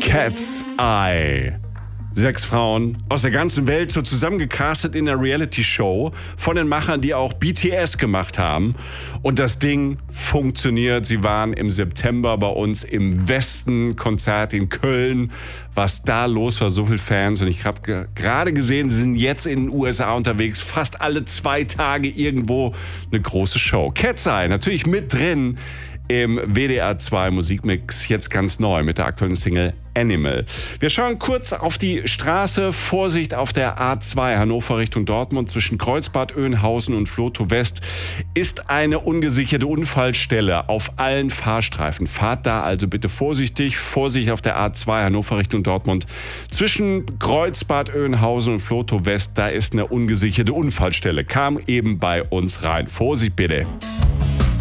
Cat's Eye. 6 Frauen aus der ganzen Welt so zusammengecastet in der Reality-Show von den Machern, die auch BTS gemacht haben. Und das Ding funktioniert. Sie waren im September bei uns im Westen, Konzert in Köln. Was da los war, so viele Fans. Und ich habe gerade gesehen, sie sind jetzt in den USA unterwegs. Fast alle 2 Tage irgendwo eine große Show. Cat's Eye natürlich mit drin im WDR 2 Musikmix, jetzt ganz neu mit der aktuellen Single Animal. Wir schauen kurz auf die Straße. Vorsicht auf der A2 Hannover Richtung Dortmund zwischen Kreuzbad Oeynhausen und Vlotho West ist eine ungesicherte Unfallstelle auf allen Fahrstreifen. Fahrt da also bitte vorsichtig. Vorsicht auf der A2 Hannover Richtung Dortmund zwischen Kreuzbad Oeynhausen und Vlotho West. Da ist eine ungesicherte Unfallstelle. Kam eben bei uns rein. Vorsicht bitte.